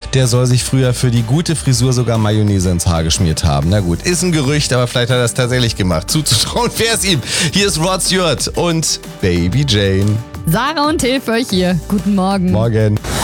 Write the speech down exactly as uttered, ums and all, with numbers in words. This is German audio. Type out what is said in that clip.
der soll sich früher für die gute Frisur sogar Mayonnaise ins Haar geschmiert haben. Na gut, ist ein Gerücht, aber vielleicht hat er es tatsächlich gemacht. Zuzutrauen wäre es ihm. Hier ist Rod Stewart und Baby Jane. Sarah und Till für euch hier. Guten Morgen. Morgen.